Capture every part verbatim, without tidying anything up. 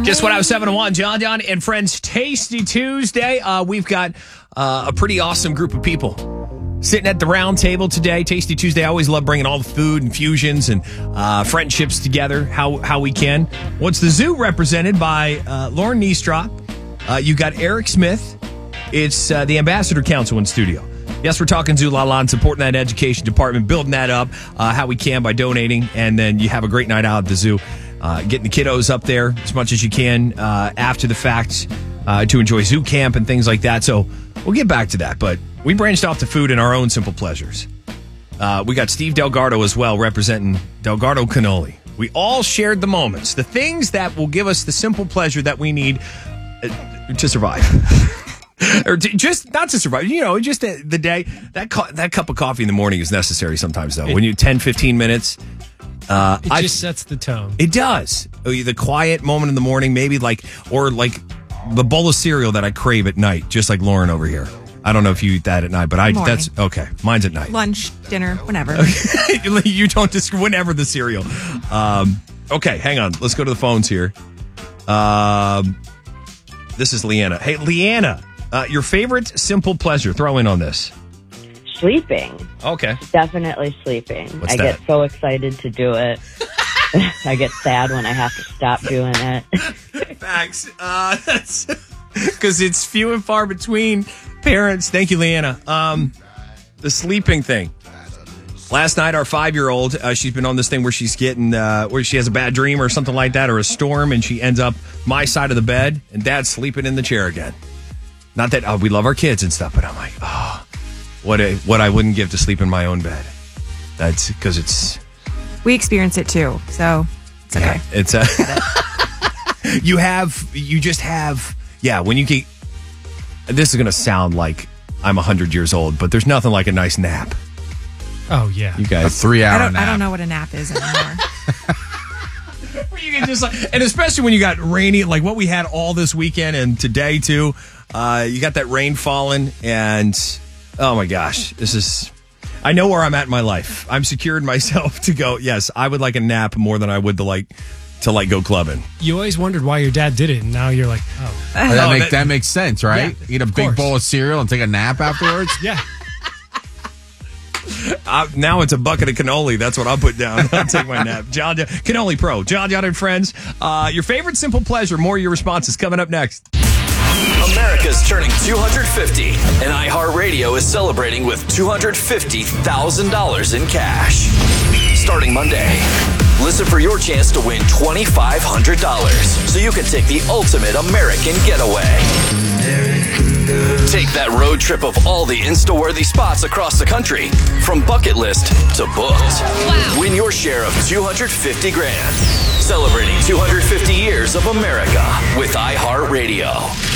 Just when I was seven to one, John John and Friends Tasty Tuesday. Uh, we've got uh, a pretty awesome group of people sitting at the round table today. Tasty Tuesday. I always love bringing all the food and fusions and uh, friendships together how how we can. What's the Zoo represented by uh, Lauren Niestrop. Uh, you got Eric Smith. It's uh, the Ambassador Council in studio. Yes, we're talking Zoo La La and supporting that education department, building that up uh, how we can by donating. And then you have a great night out at the zoo, uh, getting the kiddos up there as much as you can uh, after the fact uh, to enjoy zoo camp and things like that. So we'll get back to that. But we branched off to food and our own simple pleasures. Uh, we got Steve Delgado as well representing Delgado Cannoli. We all shared the moments, the things that will give us the simple pleasure that we need uh, to survive. Or to, just not to survive, you know, just the, the day. That co- that cup of coffee in the morning is necessary sometimes, though. It, when you ten, fifteen minutes. Uh, it I, just sets the tone. It does. The quiet moment in the morning, maybe like, or like the bowl of cereal that I crave at night, just like Lauren over here. I don't know if you eat that at night, but I morning. That's okay. Mine's at night. Lunch, dinner, whenever. You don't just, whenever the cereal. Um, okay, hang on. Let's go to the phones here. Um, this is Leanna. Hey, Leanna. Uh, your favorite simple pleasure, throw in on this. Sleeping. Okay. Definitely sleeping. What's I that? get so excited to do it. I get sad when I have to stop doing it. Facts. Uh, that's because it's few and far between parents. Thank you, Leanna. Um, the sleeping thing. Last night, our five-year-old, uh, she's been on this thing where she's getting, uh, where she has a bad dream or something like that, or a storm, and she ends up my side of the bed, and Dad's sleeping in the chair again. Not that oh, we love our kids and stuff, but I'm like, oh, what a, what I wouldn't give to sleep in my own bed. That's because it's... We experience it too, so it's okay. Yeah, it's a... you have, you just have, yeah, when you get... This is going to sound like I'm one hundred years old, but there's nothing like a nice nap. Oh, yeah. You guys... A three-hour I don't, nap. I don't know what a nap is anymore. You can just like, and especially when you got rainy, like what we had all this weekend and today too. Uh, you got that rain falling, and oh my gosh, this is. I know where I'm at in my life. I'm secured myself to go. Yes, I would like a nap more than I would to like to like go clubbing. You always wondered why your dad did it, and now you're like, oh, Oh, that, Oh, make, that- that makes sense, right? Yeah, Eat a of big course. bowl of cereal and take a nap afterwards. yeah. Uh, now it's a bucket of cannoli. That's what I'll put down. I'll take my nap. John, Cannoli Pro. John John and Friends. Uh, your favorite simple pleasure. More of your responses coming up next. America's turning two hundred fifty, and iHeartRadio is celebrating with two hundred fifty thousand dollars in cash. Starting Monday, listen for your chance to win twenty-five hundred dollars so you can take the ultimate American getaway. Take that road trip of all the Insta-worthy spots across the country, from bucket list to booked. Wow. Win your share of two hundred fifty grand. Celebrating two hundred fifty years of America with iHeartRadio.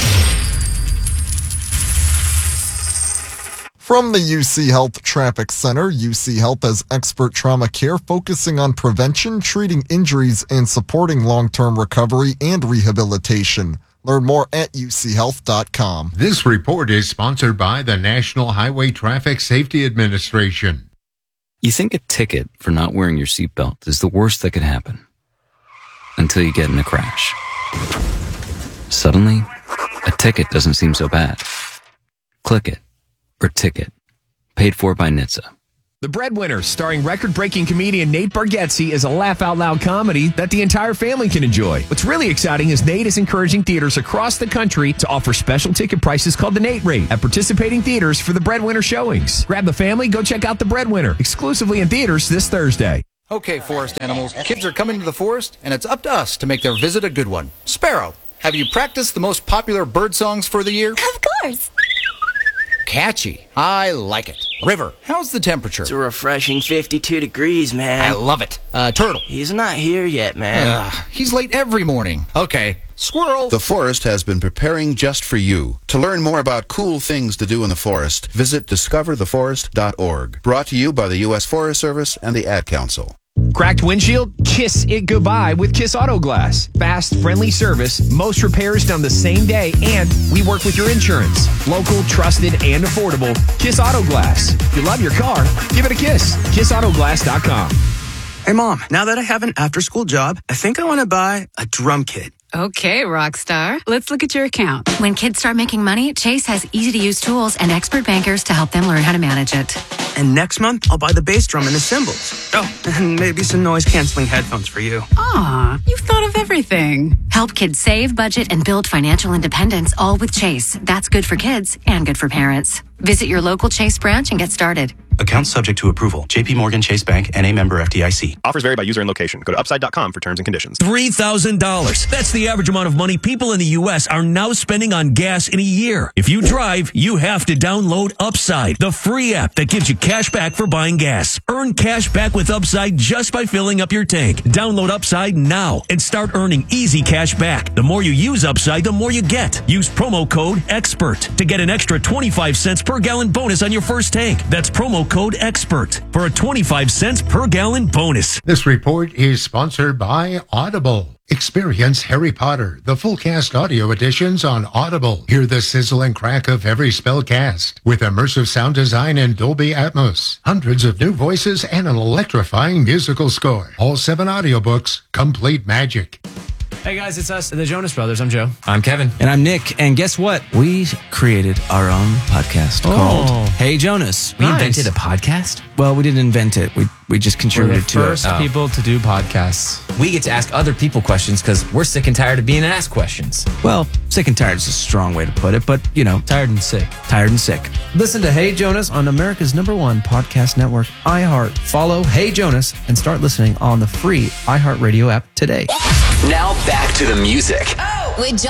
From the U C Health Traffic Center, U C Health has expert trauma care focusing on prevention, treating injuries, and supporting long-term recovery and rehabilitation. Learn more at U C health dot com. This report is sponsored by the National Highway Traffic Safety Administration. You think a ticket for not wearing your seatbelt is the worst that could happen. Until you get in a crash. Suddenly, a ticket doesn't seem so bad. Click it. Or ticket. Paid for by N H T S A. The Breadwinner, starring record-breaking comedian Nate Bargatze, is a laugh-out-loud comedy that the entire family can enjoy. What's really exciting is Nate is encouraging theaters across the country to offer special ticket prices called the Nate Rate at participating theaters for the Breadwinner showings. Grab the family, go check out The Breadwinner, exclusively in theaters this Thursday. Okay, forest animals, kids are coming to the forest, and it's up to us to make their visit a good one. Sparrow, have you practiced the most popular bird songs for the year? Of course. Catchy. I like it. River, how's the temperature? It's a refreshing fifty-two degrees, man. I love it. Uh, Turtle. He's not here yet, man. Uh, he's late every morning. Okay. Squirrel. The forest has been preparing just for you. To learn more about cool things to do in the forest, visit discover the forest dot org. Brought to you by the U S Forest Service and the Ad Council. Cracked windshield? Kiss it goodbye with Kiss Auto Glass. Fast, friendly service, most repairs done the same day, and we work with your insurance. Local, trusted, and affordable. Kiss Auto Glass. If you love your car, give it a kiss. kiss auto glass dot com. Hey, Mom, now that I have an after-school job, I think I want to buy a drum kit. Okay, rock star. Let's look at your account. When kids start making money, Chase has easy-to-use tools and expert bankers to help them learn how to manage it. And next month, I'll buy the bass drum and the cymbals. Oh, and maybe some noise-canceling headphones for you. Aw, you've thought of everything. Help kids save, budget, and build financial independence, all with Chase. That's good for kids and good for parents. Visit your local Chase branch and get started. Account subject to approval. J P Morgan Chase Bank and a member F D I C. Offers vary by user and location. Go to upside dot com for terms and conditions. three thousand dollars. That's the average amount of money people in the U S are now spending on gas in a year. If you drive, you have to download Upside, the free app that gives you cash back for buying gas. Earn cash back with Upside just by filling up your tank. Download Upside now and start earning easy cash back. The more you use Upside, the more you get. Use promo code EXPERT to get an extra twenty-five cents per gallon bonus on your first tank. That's promo code EXPERT for a twenty-five cents per gallon bonus. This report is sponsored by Audible. Experience Harry Potter, the full cast audio editions on Audible. Hear the sizzle and crack of every spell cast with immersive sound design and Dolby Atmos. Hundreds of new voices and an electrifying musical score. All seven audiobooks, complete magic. Hey guys, it's us, the Jonas Brothers. I'm Joe. I'm Kevin. And I'm Nick. And guess what? We created our own podcast Oh. called Hey Jonas. We Nice. invented a podcast? Well, we didn't invent it. We we just We're the contributed to first it. people to do podcasts. We get to ask other people questions because we're sick and tired of being asked questions. Well, sick and tired is a strong way to put it, but, you know. Tired and sick. Tired and sick. Listen to Hey Jonas on America's number one podcast network, iHeart. Follow Hey Jonas and start listening on the free iHeartRadio app today. Now back to the music. With John